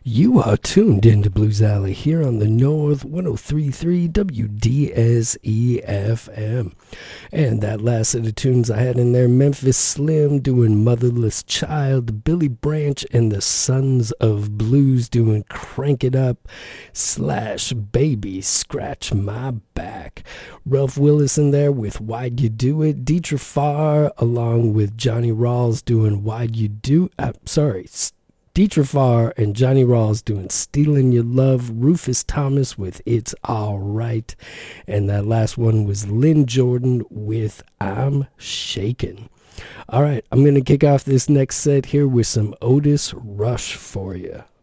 You are tuned into Blues Alley here on the North 103.3 WDSE FM. And that last set of tunes I had in there, Memphis Slim doing Motherless Child, Billy Branch and the Sons of Blues doing Crank It Up, / Baby Scratch My Back. Ralph Willis in there with Why'd You Do It, Dietrich Farr along with Johnny Rawls doing Why'd You Do Dietrich Farr and Johnny Rawls doing Stealing Your Love, Rufus Thomas with It's Alright, and that last one was Lynn Jordan with I'm Shakin'. Alright, I'm going to kick off this next set here with some Otis Rush for you.